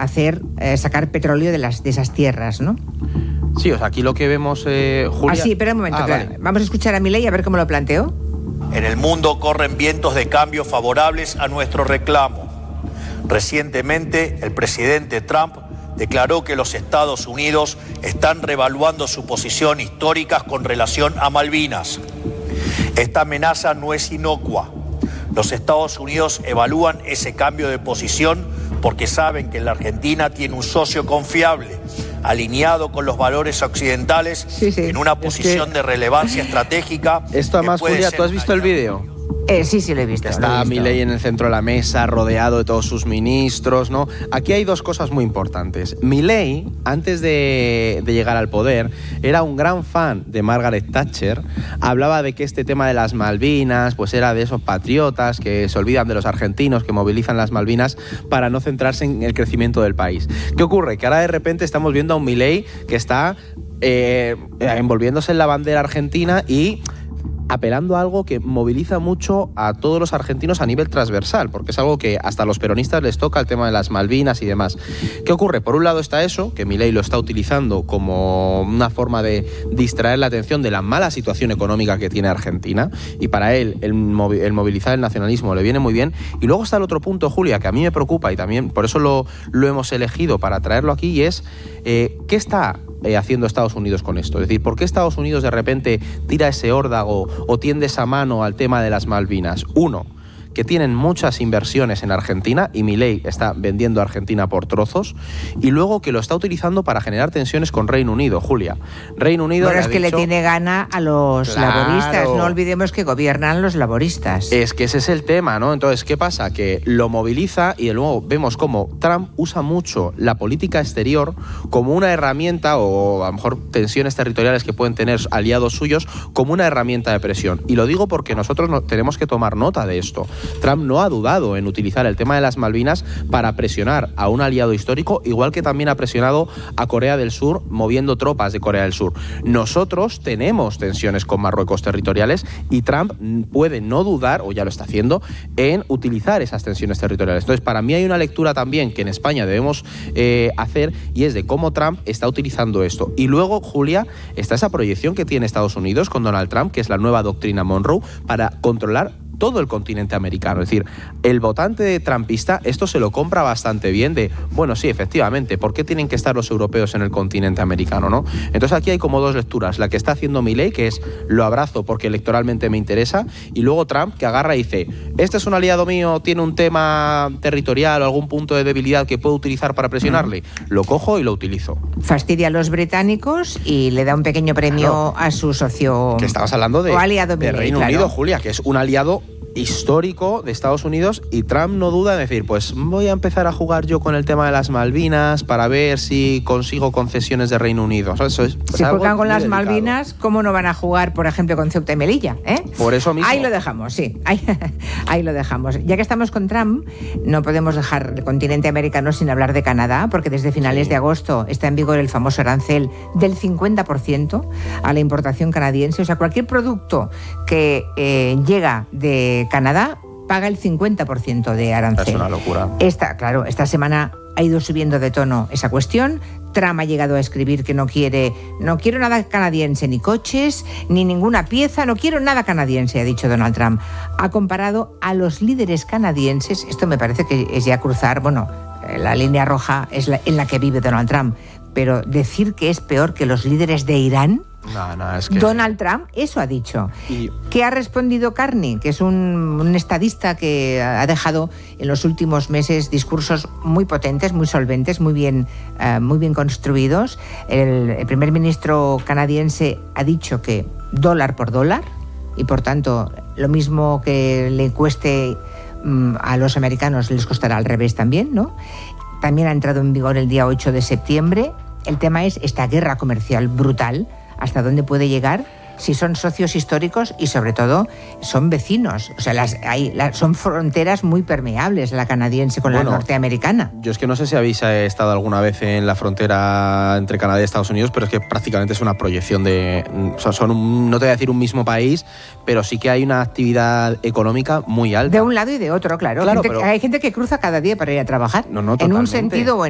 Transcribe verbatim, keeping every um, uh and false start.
hacer eh, sacar petróleo de, las, de esas tierras, ¿no? Sí, o sea, aquí lo que vemos, eh, Julia... Ah, sí, espera un momento. Ah, Vale. Vamos a escuchar a Milei a ver cómo lo planteó. En el mundo corren vientos de cambio favorables a nuestro reclamo. Recientemente, el presidente Trump declaró que los Estados Unidos están revaluando su posición histórica con relación a Malvinas. Esta amenaza no es inocua. Los Estados Unidos evalúan ese cambio de posición porque saben que la Argentina tiene un socio confiable, alineado con los valores occidentales, sí, sí. en una posición es que... de relevancia estratégica. Esto además, Julia, ¿tú has visto el vídeo? Eh, sí, sí, lo he visto. Que está Milei en el centro de la mesa, rodeado de todos sus ministros, ¿no? Aquí hay dos cosas muy importantes. Milei, antes de, de llegar al poder, era un gran fan de Margaret Thatcher. Hablaba de que este tema de las Malvinas, pues era de esos patriotas que se olvidan de los argentinos, que movilizan las Malvinas para no centrarse en el crecimiento del país. ¿Qué ocurre? Que ahora de repente estamos viendo a un Milei que está eh, envolviéndose en la bandera argentina y apelando a algo que moviliza mucho a todos los argentinos a nivel transversal, porque es algo que hasta a los peronistas les toca, el tema de las Malvinas y demás. ¿Qué ocurre? Por un lado está eso, que Milei lo está utilizando como una forma de distraer la atención de la mala situación económica que tiene Argentina, y para él el, movi- el movilizar el nacionalismo le viene muy bien. Y luego está el otro punto, Julia, que a mí me preocupa y también por eso lo, lo hemos elegido para traerlo aquí, y es eh, ¿qué está Eh, haciendo Estados Unidos con esto? Es decir, ¿por qué Estados Unidos de repente tira ese órdago o tiende esa mano al tema de las Malvinas? Uno, que tienen muchas inversiones en Argentina y Milei está vendiendo a Argentina por trozos, y luego que lo está utilizando para generar tensiones con Reino Unido, Julia. Reino Unido Bueno, le es ha que dicho, le tiene gana a los Claro. laboristas. No olvidemos que gobiernan los laboristas. Es que ese es el tema, ¿no? Entonces, ¿qué pasa? Que lo moviliza y de nuevo vemos cómo Trump usa mucho la política exterior como una herramienta, o a lo mejor tensiones territoriales que pueden tener aliados suyos, como una herramienta de presión. Y lo digo porque nosotros no, tenemos que tomar nota de esto. Trump no ha dudado en utilizar el tema de las Malvinas para presionar a un aliado histórico, igual que también ha presionado a Corea del Sur moviendo tropas de Corea del Sur. Nosotros tenemos tensiones con Marruecos territoriales y Trump puede no dudar, o ya lo está haciendo, en utilizar esas tensiones territoriales. Entonces, para mí hay una lectura también que en España debemos eh, hacer, y es de cómo Trump está utilizando esto. Y luego, Julia, está esa proyección que tiene Estados Unidos con Donald Trump, que es la nueva doctrina Monroe, para controlar todo el continente americano. Es decir, el votante trumpista esto se lo compra bastante bien de, bueno, sí, efectivamente, ¿por qué tienen que estar los europeos en el continente americano, no? Entonces aquí hay como dos lecturas. La que está haciendo Milei, que es lo abrazo porque electoralmente me interesa, y luego Trump, que agarra y dice, este es un aliado mío, tiene un tema territorial o algún punto de debilidad que puedo utilizar para presionarle, lo cojo y lo utilizo. Fastidia a los británicos y le da un pequeño premio Claro. a su socio, Que estamos hablando de, o aliado de Milei, Reino claro. Unido, Julia, que es un aliado histórico de Estados Unidos, y Trump no duda en decir, pues voy a empezar a jugar yo con el tema de las Malvinas para ver si consigo concesiones de Reino Unido. O sea, eso es, es Si algo juegan con muy las delicado. Malvinas, ¿cómo no van a jugar, por ejemplo, con Ceuta y Melilla? ¿eh? Por eso mismo. Ahí lo dejamos, sí. Ahí, ahí lo dejamos. Ya que estamos con Trump, no podemos dejar el continente americano sin hablar de Canadá, porque desde finales Sí. de agosto está en vigor el famoso arancel del cincuenta por ciento a la importación canadiense. O sea, cualquier producto que eh, llega de Canadá paga el cincuenta por ciento de arancel. Es una locura. Esta, claro, esta semana ha ido subiendo de tono esa cuestión. Trump ha llegado a escribir que no quiere, no quiero nada canadiense, ni coches, ni ninguna pieza, no quiero nada canadiense, ha dicho Donald Trump. Ha comparado a los líderes canadienses, esto me parece que es ya cruzar, bueno, la línea roja es la, en la que vive Donald Trump, pero decir que es peor que los líderes de Irán. No, no, es que... Donald Trump, eso ha dicho. Y... ¿Qué ha respondido Carney, que es un, un estadista que ha dejado en los últimos meses discursos muy potentes, muy solventes, muy bien, uh, muy bien construidos? El, el primer ministro canadiense ha dicho que dólar por dólar, y por tanto lo mismo que le cueste um, a los americanos les costará al revés también, ¿no? También ha entrado en vigor el día ocho de septiembre. El tema es esta guerra comercial brutal. ¿Hasta dónde puede llegar? Si son socios históricos y sobre todo son vecinos. O sea, las, hay, la, son fronteras muy permeables, la canadiense con Bueno, la norteamericana. Yo es que no sé si habéis estado alguna vez en la frontera entre Canadá y Estados Unidos, pero es que prácticamente es una proyección de... O sea, son un, no te voy a decir un mismo país, pero sí que hay una actividad económica muy alta. De un lado y de otro, claro. Claro, Gente, pero... Hay gente que cruza cada día para ir a trabajar. No, no, en un totalmente. sentido o en